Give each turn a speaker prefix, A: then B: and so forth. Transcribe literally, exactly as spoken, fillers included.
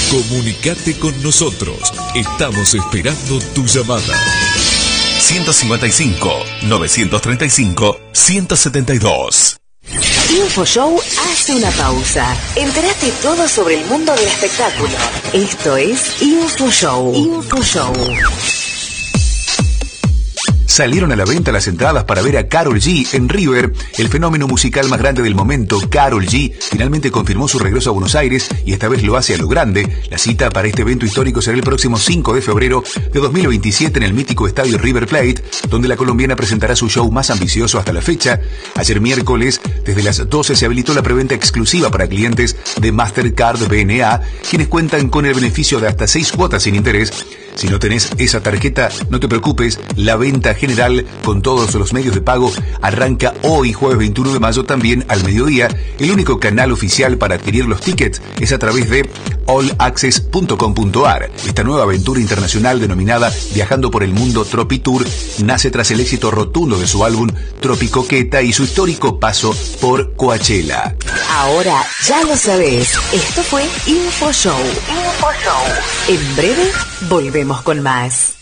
A: Comunicate con nosotros. Estamos esperando tu llamada.
B: ciento cincuenta y cinco, novecientos treinta y cinco, ciento setenta y dos.
C: InfoShow hace una pausa. Entérate todo sobre el mundo del espectáculo. Esto es InfoShow. InfoShow.
D: Salieron a la venta las entradas para ver a Karol G en River. El fenómeno musical más grande del momento, Karol G, finalmente confirmó su regreso a Buenos Aires y esta vez lo hace a lo grande. La cita para este evento histórico será el próximo cinco de febrero de dos mil veintisiete en el mítico estadio River Plate, donde la colombiana presentará su show más ambicioso hasta la fecha. Ayer miércoles, desde las doce se habilitó la preventa exclusiva para clientes de Mastercard B N A, quienes cuentan con el beneficio de hasta seis cuotas sin interés. Si no tenés esa tarjeta, no te preocupes, la venta general con todos los medios de pago arranca hoy, jueves veintiuno de mayo, también al mediodía. El único canal oficial para adquirir los tickets es a través de all access punto com punto a r. Esta nueva aventura internacional denominada Viajando por el Mundo Tropitour nace tras el éxito rotundo de su álbum Tropicoqueta y su histórico paso por Coachella.
C: Ahora ya lo sabés, esto fue InfoShow. InfoShow. En breve volvemos con más.